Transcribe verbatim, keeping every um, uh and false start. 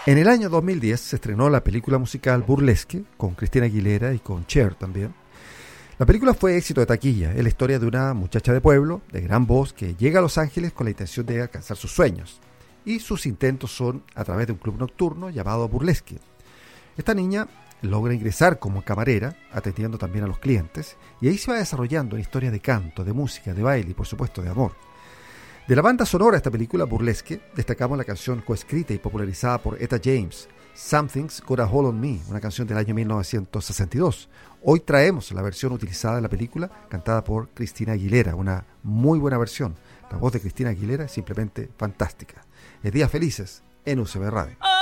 En el año dos mil diez se estrenó la película musical Burlesque, con Christina Aguilera y con Cher también. La película fue éxito de taquilla. Es la historia de una muchacha de pueblo, de gran voz, que llega a Los Ángeles con la intención de alcanzar sus sueños. Y sus intentos son a través de un club nocturno llamado Burlesque. Esta niña logra ingresar como camarera, atendiendo también a los clientes, y ahí se va desarrollando una historia de canto, de música, de baile y por supuesto de amor. De la banda sonora de esta película Burlesque, destacamos la canción coescrita y popularizada por Etta James, Something's Got a Hold on Me, una canción del año mil novecientos sesenta y dos. Hoy traemos la versión utilizada en la película, cantada por Christina Aguilera, una muy buena versión. La voz de Christina Aguilera es simplemente fantástica. Es Días Felices en U C B Radio.